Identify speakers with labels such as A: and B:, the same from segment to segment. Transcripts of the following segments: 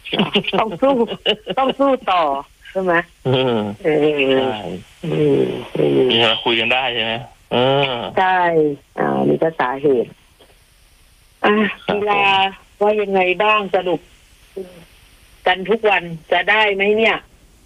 A: ต้องสู้ต้องสู้ต่อใช่ไหม
B: นี่เราคุยกันได้ใช่ไหม
A: ใช่นี่ก็สาเหตุกีฬาว่ายังไงบ้างสรุปกันทุกวันจะได้ไหมเนี่ย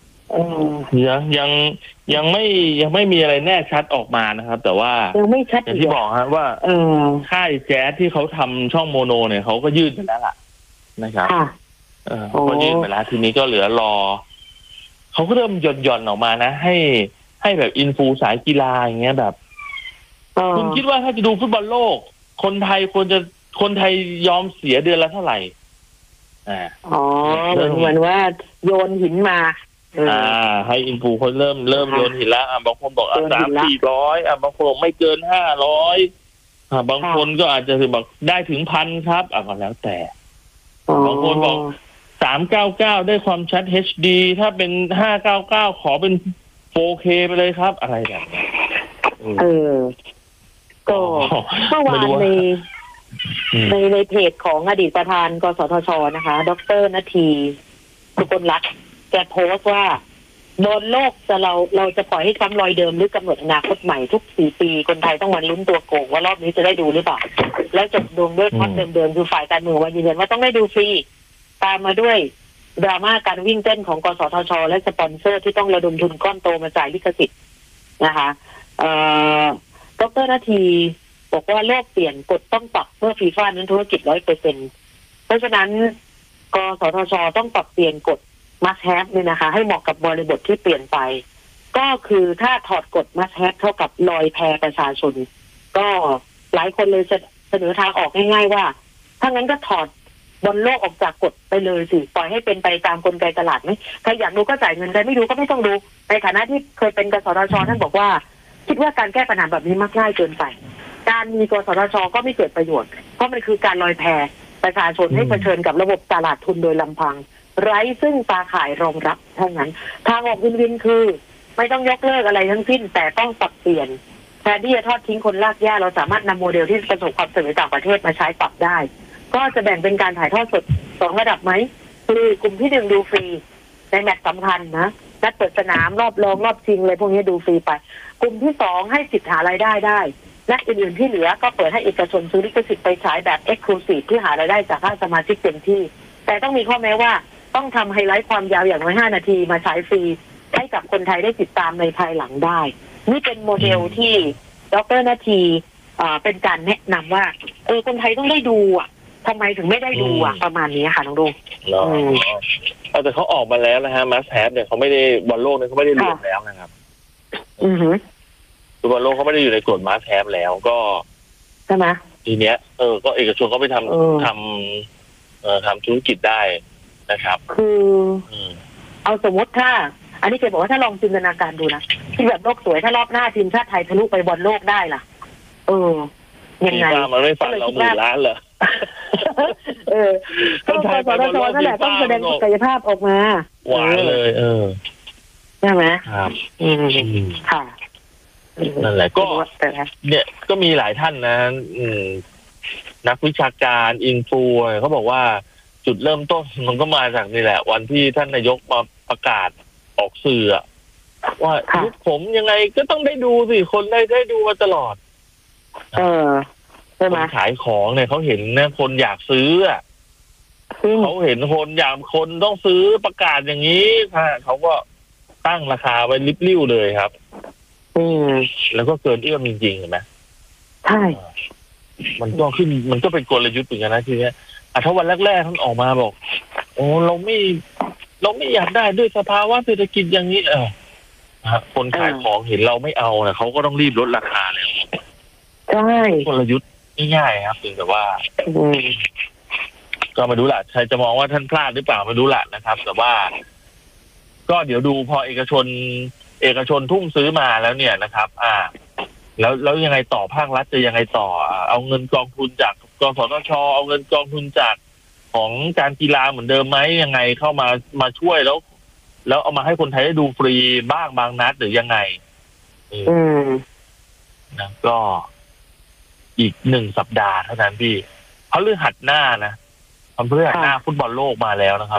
B: ยังไม่มีอะไรแน่ชัดออกมานะครับแต่ว่า
A: ยังไม่ชัด
B: อย่างที่บอกครับว่าค่ายแจ๊สที่เขาทำช่องโมโนเนี่ยเขาก็ยื่นไปแล้วล่ะนะครับก็ยื่นไปแล้วทีนี้ก็เหลือรอเขาก็เริ่มหย่อนออกมานะให้แบบอินฟูสายกีฬาอย่างเงี้ยแบบคุณคิดว่าถ้าจะดูฟุตบอลโลกคนไทยยอมเสียเดือนละเท่าไหร่
A: เหมือนว่าโยนหินมา
B: ให้อินฟูคนเริ่มโยนหินแล้วบางคนบอก300-400บางคนบอกไม่เกิน500บางคนก็อาจจะบอกได้ถึง1,000ครับก็แล้วแต่บางคนบอก399ได้ความชัด HD ถ้าเป็น599ขอเป็น 4K ไปเลยครับอะไรแบบนี้
A: ก็เมื่อวานในเพจของอดีตประธานกสทชนะคะดร.ณทีสุกลรัตน์แกโพสต์ว่าบอลโลกเราจะปล่อยให้ซ้ำรอยเดิมหรือกำหนดอนาคตใหม่ทุก4 ปีคนไทยต้องมาลุ้นตัวโกงว่ารอบนี้จะได้ดูหรือเปล่าแล้วจบดวงด้วยพอดเดิมๆคือฝ่ายการเมืองว่ายืนยันว่าต้องได้ดูฟรีตามมาด้วยดราม่าการวิ่งเต้นของกสทชและสปอนเซอร์ที่ต้องระดมทุนก้อนโตมาจ่ายลิขสิทธิ์นะคะดร.ณทีบอกว่าโลกเปลี่ยนกฎต้องปรับเมื่อฟีฟ่านั้นธุรกิจ 100% เพราะฉะนั้นกสทชต้องปรับเปลี่ยนกฎmust have เนี่ยนะคะให้เหมาะกับบริบทที่เปลี่ยนไปก็คือถ้าถอดกฎ must have เท่ากับลอยแพประชาชนก็หลายคนเลยเสนอทางออกง่ายๆว่าถ้างั้นก็ถอดบอลโลกออกจากกฎไปเลยสิปล่อยให้เป็นไปตามกลไกตลาดไหมใครอยากดูก็จ่ายเงินใครไม่ดูก็ไม่ต้องดูในฐานะที่เคยเป็นกสทชท่านบอกว่าคิดว่าการแก้ปัญหาแบบนี้มักง่ายเกินไปการมีกสทชก็ไม่เกิดประโยชน์เพราะมันคือการลอยแพประชาชนให้เผชิญกับระบบตลาดทุนโดยลำพังไร้ซึ่งตาข่ายรองรับเท่านั้นทางออกวินคือไม่ต้องยกเลิกอะไรทั้งสิ้นแต่ต้องปรับเปลี่ยนแทนที่จะทอดทิ้งคนลากย่าเราสามารถนำโมเดลที่ประสบความสำเร็จต่างประเทศมาใช้ปรับได้ก็จะแบ่งเป็นการถ่ายทอดสด2 ระดับไหมคือกลุ่มที่1ดูฟรีในแมตช์สำคัญนะนัดเปิดสนามรอบรองรอบชิงเลยพวกนี้ดูฟรีไปกลุ่มที่2ให้สิทธิ์หารายได้ได้และอื่นๆที่เหลือก็เปิดให้เอกชนซื้อลิขสิทธิ์ไปฉายแบบ Exclusive ที่หารายได้จากค่าสมาชิกเต็มที่แต่ต้องมีข้อแม้ว่าต้องทำไฮไลท์ความยาวอย่างน้อย5 นาทีมาฉายฟรีให้กับคนไทยได้ติดตามในภายหลังได้นี่เป็นโมเดลที่ดร.ณทีเป็นการแนะนำว่าคนไทยต้องได้ดูทำไมถึงไม่ได้ดูประมาณนี้ค่ะน้องดง
B: แต่เขาออกมาแล้วนะฮะมัสแฮปเนี่ยเขาไม่ได้บอลโลกเนี่ยเขาไม่ได้รวมแล้วนะครับบอลโลกเขาไม่ได้อยู่ในกฎมัสแฮปแล้วก็
A: ใช่ไหม
B: ทีเนี้ยก็เอกชนเขาไปทำธุรกิจได้นะครับ
A: คือเอาสมมติถ้าอันนี้แกบอกว่าถ้าลองจินตนาการดูนะที่แบบโลกสวยถ้ารอบหน้าทีมชาติไทยทะลุไปบอลโลกได้ล่ะยังไง
B: มันไม่ฟังเรา10,000 ล้านเหรอ
A: ก็กสทชนั่นแหละต้องแสดงศักยภาพออกมา
B: หวานเลย
A: ใช่ไหม
B: ครับ
A: ค่ะ
B: นั่นแหละก็เนี่ยก็มีหลายท่านนะนักวิชาการอินฟูเขาบอกว่าจุดเริ่มต้นมันก็มาจากนี่แหละวันที่ท่านนายกมาประกาศออกสื่อว่ายุคผมยังไงก็ต้องได้ดูสิคนได้ดูมาตลอดคนขายของเนี่ยเขาเห็นนะคนอยากซื้อเขาเห็นคนต้องซื้อประกาศอย่างนี้เขาก็ตั้งราคาไว้ริบลิ่วเลยครับแล้วก็เกินเอื้อมจริงๆเห็นไหม
A: ใช่
B: มันก็เป็นกลยุทธ์เหมือนกันนะทีนี้ถ้าวันแรกๆท่านออกมาบอกโอ้เราไม่อยากได้ด้วยสภาวะเศรษฐกิจอย่างนี้คนขายของเห็นเราไม่เอานะเขาก็ต้องรีบลดราคาเลย
A: ใช่
B: กลยุทธ์ง่ายๆครับแต่ว่าก็มาดูแหละใครจะมองว่าท่านพลาดหรือเปล่ามาดูแหละนะครับแต่ว่าก็เดี๋ยวดูพอเอกชนทุ่มซื้อมาแล้วเนี่ยนะครับแล้วยังไงต่อภาครัฐจะยังไงต่อเอาเงินกองทุนจากกสทชเอาเงินกองทุนจากของการกีฬาเหมือนเดิมไหมยังไงเข้ามาช่วยแล้วเอามาให้คนไทยได้ดูฟรีบ้างบางนัดหรือยังไงนะก็อีก1 สัปดาห์เท่านั้นพี่พฤหัสหน้านะพฤหัสหน้าฟุตบอลโลกมาแล้วนะครับ